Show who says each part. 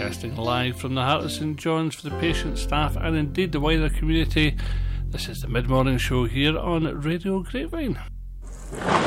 Speaker 1: broadcasting live from the heart of St John's for the patient, staff and indeed the wider community. This is the Mid-Morning Show here on Radio Grapevine.